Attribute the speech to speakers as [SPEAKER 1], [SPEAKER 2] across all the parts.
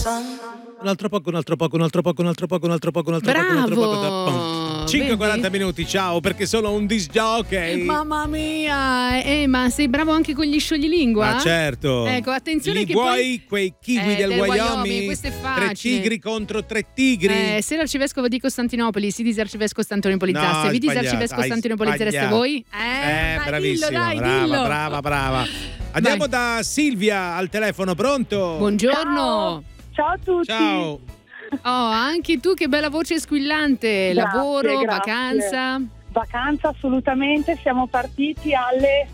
[SPEAKER 1] Un altro poco.
[SPEAKER 2] Bravo!
[SPEAKER 1] 5:40 minuti, ciao, perché sono un disc jockey.
[SPEAKER 2] Mamma mia! Ma sei bravo anche con gli scioglilingua?
[SPEAKER 1] Ma certo.
[SPEAKER 2] Ecco, attenzione
[SPEAKER 1] Li
[SPEAKER 2] che
[SPEAKER 1] vuoi
[SPEAKER 2] poi...
[SPEAKER 1] quei kiwi del Wyoming?
[SPEAKER 2] Questo è
[SPEAKER 1] 3
[SPEAKER 2] facile.
[SPEAKER 1] tigri contro 3 tigri.
[SPEAKER 2] Se l'arcivescovo di Costantinopoli si disarcivescovo Costantinopoli vi disarcivescovo Costantinopoli voi? Dai,
[SPEAKER 1] bravissimo,
[SPEAKER 2] dillo.
[SPEAKER 1] brava. Andiamo da Silvia al telefono, pronto?
[SPEAKER 2] Buongiorno.
[SPEAKER 3] Ciao a tutti.
[SPEAKER 1] Ciao.
[SPEAKER 2] Oh, anche tu che bella voce squillante. Lavoro,
[SPEAKER 3] Grazie.
[SPEAKER 2] vacanza.
[SPEAKER 3] Vacanza assolutamente, siamo partiti alle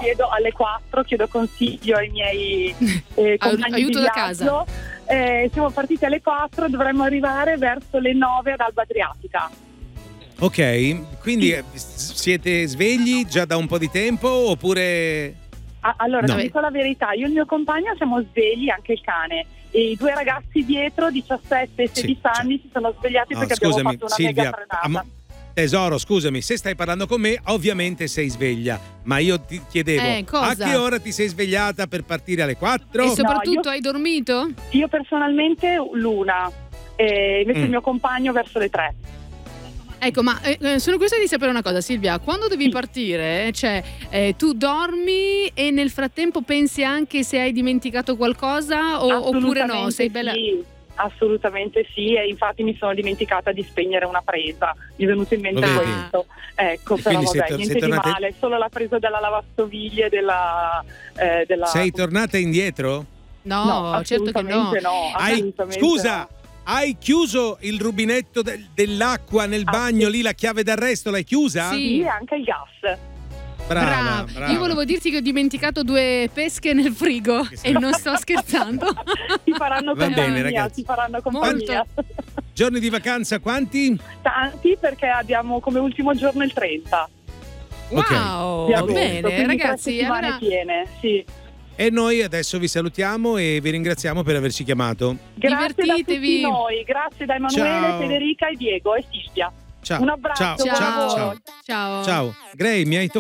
[SPEAKER 3] 4, chiedo consiglio ai miei compagni
[SPEAKER 2] aiuto
[SPEAKER 3] di
[SPEAKER 2] da
[SPEAKER 3] viaggio. Siamo partiti alle 4, dovremmo arrivare verso le 9 ad Alba Adriatica.
[SPEAKER 1] Ok, quindi siete svegli già da un po' di tempo oppure...
[SPEAKER 3] Allora,
[SPEAKER 1] No.
[SPEAKER 3] ti dico la verità, io e il mio compagno siamo svegli, anche il cane. E i 2 ragazzi dietro, 17 e 16 anni, si sono svegliati perché abbiamo fatto una
[SPEAKER 1] Silvia,
[SPEAKER 3] mega frenata.
[SPEAKER 1] tesoro, scusami, se stai parlando con me, ovviamente sei sveglia, ma io ti chiedevo
[SPEAKER 2] cosa?
[SPEAKER 1] a che ora ti sei svegliata per partire alle 4?
[SPEAKER 2] E soprattutto
[SPEAKER 3] io-
[SPEAKER 2] hai dormito?
[SPEAKER 3] Io personalmente l'1, e invece il mio compagno verso le 3.
[SPEAKER 2] Ecco, ma sono curiosa di sapere una cosa, Silvia. Quando devi partire, tu dormi e nel frattempo pensi anche se hai dimenticato qualcosa oppure no? Sei bella...
[SPEAKER 3] Sì, assolutamente sì, e infatti mi sono dimenticata di spegnere una presa. Mi è venuto in mente
[SPEAKER 1] Lo vedi?
[SPEAKER 3] questo. Ecco,
[SPEAKER 1] E
[SPEAKER 3] però
[SPEAKER 1] quindi
[SPEAKER 3] vabbè,
[SPEAKER 1] sei
[SPEAKER 3] niente di
[SPEAKER 1] tornate-
[SPEAKER 3] male, solo la presa della lavastoviglie della
[SPEAKER 1] Sei tornata indietro?
[SPEAKER 2] No, certo che no.
[SPEAKER 3] assolutamente no, assolutamente
[SPEAKER 1] Scusa,
[SPEAKER 3] no.
[SPEAKER 1] hai chiuso il rubinetto dell'acqua nel bagno, lì la chiave d'arresto l'hai chiusa?
[SPEAKER 2] Sì.
[SPEAKER 3] Sì, anche il gas.
[SPEAKER 1] Brava.
[SPEAKER 2] Io volevo dirti che ho dimenticato 2 pesche nel frigo e non sto scherzando.
[SPEAKER 3] Ti faranno
[SPEAKER 1] Va
[SPEAKER 3] compagnia,
[SPEAKER 1] bene, ragazzi.
[SPEAKER 3] ti faranno compagnia.
[SPEAKER 1] Giorni di vacanza quanti?
[SPEAKER 3] Tanti, perché abbiamo come ultimo giorno il 30
[SPEAKER 2] Wow,
[SPEAKER 3] di agosto,
[SPEAKER 2] bene,
[SPEAKER 3] quindi 3
[SPEAKER 2] ragazzi.
[SPEAKER 3] settimane
[SPEAKER 2] Allora,
[SPEAKER 3] piene, sì.
[SPEAKER 1] E noi adesso vi salutiamo e vi ringraziamo per averci chiamato.
[SPEAKER 3] Grazie da
[SPEAKER 2] Divertitevi.
[SPEAKER 3] tutti noi, grazie da Emanuele,
[SPEAKER 1] Ciao.
[SPEAKER 3] Federica e Diego e Silvia.
[SPEAKER 1] Ciao.
[SPEAKER 3] Un abbraccio,
[SPEAKER 1] Ciao.
[SPEAKER 3] buon lavoro.
[SPEAKER 1] Ciao. Ciao. Ciao. Gray, mi hai